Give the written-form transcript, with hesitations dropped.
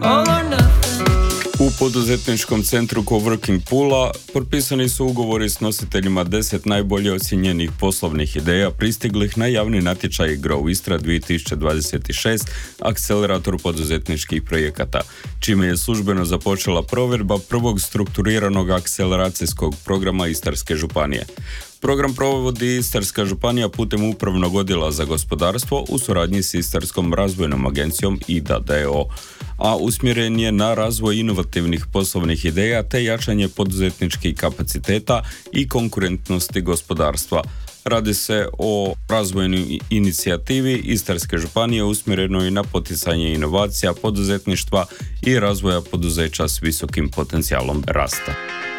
all or nothing. U poduzetničkom centru Coworking Pula potpisani su ugovori s nositeljima 10 najbolje ocjenjenih poslovnih ideja pristiglih na javni natječaj Grow Istra 2026, akcelerator poduzetničkih projekata, čime je službeno započela provedba prvog strukturiranog akceleracijskog programa Istarske županije. Program provodi Istarska županija putem Upravnog odjela za gospodarstvo u suradnji s Istarskom razvojnom agencijom IDA d.o.o., a usmjeren je na razvoj inovativnih poslovnih ideja te jačanje poduzetničkih kapaciteta i konkurentnosti gospodarstva. Radi se o razvojnoj inicijativi Istarske županije usmjerenoj na poticanje inovacija, poduzetništva i razvoja poduzeća s visokim potencijalom rasta.